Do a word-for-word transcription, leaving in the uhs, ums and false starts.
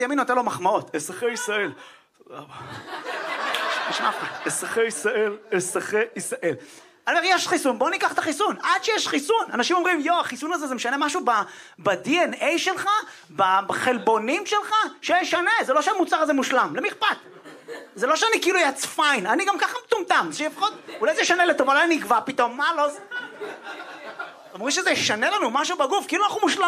ימין נותן לו מחמאות. אזרחי ישראל. אזרחי ישראל, אזרחי ישראל. אני אומר, יש חיסון, בוא ניקח את החיסון. עד שיש חיסון. אנשים אומרים, יו, החיסון הזה זה משנה משהו ב-די אן איי שלך, בחלבונים שלך, שישנה. זה לא שהמוצר הזה מושלם. למי אכפת? זה לא שאני כאילו יצפיין. אני גם ככה מטומטם. שיפחות, אולי זה ישנה לטוב, אולי אני אגבה פתאום. מה לא זה? אומרים שזה ישנה לנו משהו בגוף, כאילו אנחנו מושלמים.